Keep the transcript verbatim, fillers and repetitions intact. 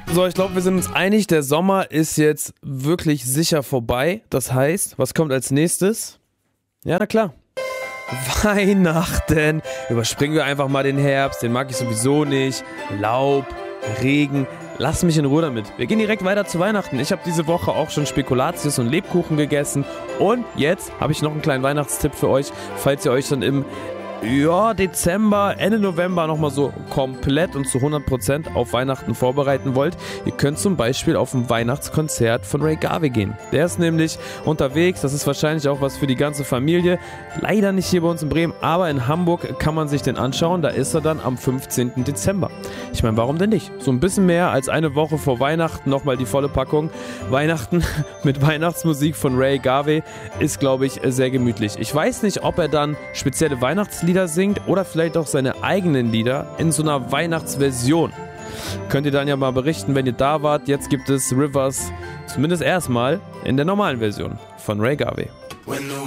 So, ich glaube, wir sind uns einig, der Sommer ist jetzt wirklich sicher vorbei. Das heißt, was kommt als nächstes? Ja, na klar. Weihnachten. Überspringen wir einfach mal den Herbst, den mag ich sowieso nicht. Laub, Regen, lass mich in Ruhe damit. Wir gehen direkt weiter zu Weihnachten. Ich habe diese Woche auch schon Spekulatius und Lebkuchen gegessen. Und jetzt habe ich noch einen kleinen Weihnachtstipp für euch, falls ihr euch dann im ja, Dezember, Ende November nochmal so komplett und zu hundert Prozent auf Weihnachten vorbereiten wollt. Ihr könnt zum Beispiel auf ein Weihnachtskonzert von Ray Garvey gehen. Der ist nämlich unterwegs, das ist wahrscheinlich auch was für die ganze Familie. Leider nicht hier bei uns in Bremen, aber in Hamburg kann man sich den anschauen. Da ist er dann am fünfzehnten Dezember. Ich meine, warum denn nicht? So ein bisschen mehr als eine Woche vor Weihnachten nochmal die volle Packung. Weihnachten mit Weihnachtsmusik von Ray Garvey ist, glaube ich, sehr gemütlich. Ich weiß nicht, ob er dann spezielle Weihnachtslieder Lieder singt oder vielleicht auch seine eigenen Lieder in so einer Weihnachtsversion. Könnt ihr dann ja mal berichten, wenn ihr da wart. Jetzt gibt es Rivers, zumindest erstmal, in der normalen Version von Ray Garvey.